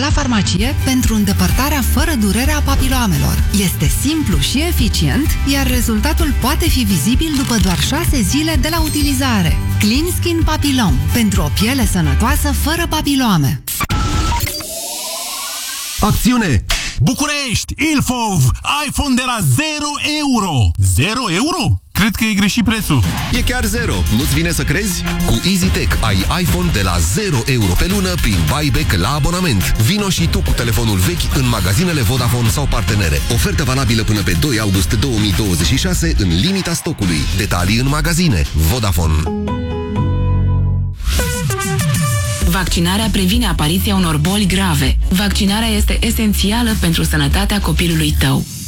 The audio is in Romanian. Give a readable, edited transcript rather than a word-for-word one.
la farmacie pentru îndepărtarea fără durere a papiloamelor. Este simplu și eficient, iar rezultatul poate fi vizibil după doar 6 zile de la utilizare. Clean Skin Papillom, pentru o piele sănătoasă fără papiloame. Acțiune! București! Ilfov! iPhone de la 0 euro! 0 euro? Cred că e greșit prețul. E chiar 0. Nu-ți vine să crezi? Cu EasyTech ai iPhone de la 0 euro pe lună prin buyback la abonament. Vino și tu cu telefonul vechi în magazinele Vodafone sau partenere. Ofertă valabilă până pe 2 august 2026 în limita stocului. Detalii în magazine. Vodafone. Vaccinarea previne apariția unor boli grave. Vaccinarea este esențială pentru sănătatea copilului tău.